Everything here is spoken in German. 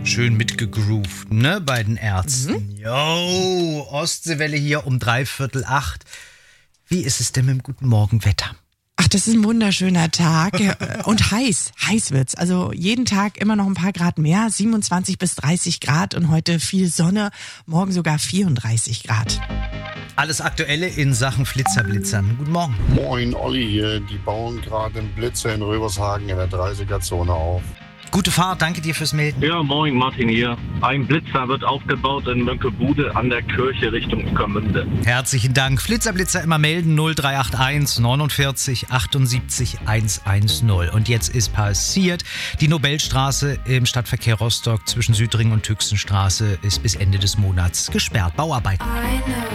Schön mitgegroovt, ne, bei den Ärzten. Jo, Ostseewelle hier um 7:45. Wie ist es denn mit dem guten Morgenwetter? Ach, das ist ein wunderschöner Tag und heiß wird's. Also jeden Tag immer noch ein paar Grad mehr, 27 bis 30 Grad und heute viel Sonne, morgen sogar 34 Grad. Alles Aktuelle in Sachen Flitzerblitzern. Guten Morgen. Moin, Olli hier. Die bauen gerade einen Blitzer in Röbershagen in der 30er-Zone auf. Gute Fahrt, danke dir fürs Melden. Ja, moin, Martin hier. Ein Blitzer wird aufgebaut in Mönckebude an der Kirche Richtung Ueckermünde. Herzlichen Dank. Flitzer immer melden 0381 49 78 110. Und jetzt ist passiert. Die Nobelstraße im Stadtverkehr Rostock zwischen Südring und Tüxenstraße ist bis Ende des Monats gesperrt. Bauarbeiten.